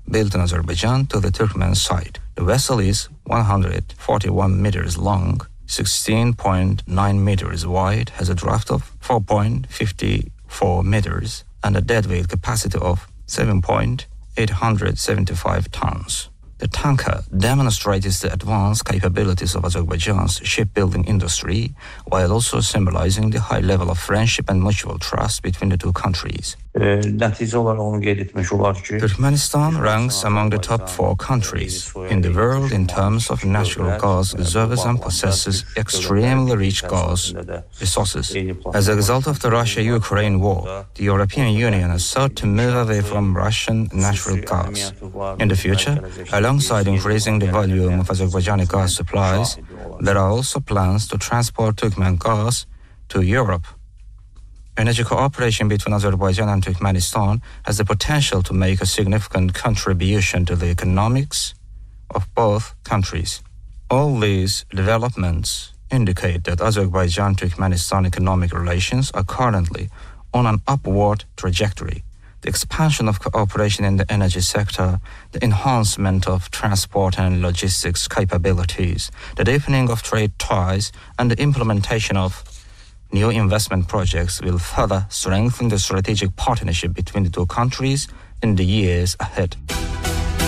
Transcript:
built in Azerbaijan to the Turkmen side. The vessel is 141 meters long, 16.9 meters wide, has a draft of 4.54 meters, and a deadweight capacity of 7.875 tons. The tanker demonstrates the advanced capabilities of Azerbaijan's shipbuilding industry, while also symbolizing the high level of friendship and mutual trust between the two countries. Turkmenistan ranks among the top 4 countries in the world in terms of natural gas reserves and possesses extremely rich gas resources. As a result of the Russia-Ukraine war, the European Union has sought to move away from Russian natural gas. In the future, alongside increasing the volume of Azerbaijani gas supplies, there are also plans to transport Turkmen gas to Europe. Energy cooperation between Azerbaijan and Turkmenistan has the potential to make a significant contribution to the economics of both countries. All these developments indicate that Azerbaijan-Turkmenistan economic relations are currently on an upward trajectory. The expansion of cooperation in the energy sector, the enhancement of transport and logistics capabilities, the deepening of trade ties, and the implementation of new investment projects will further strengthen the strategic partnership between the two countries in the years ahead.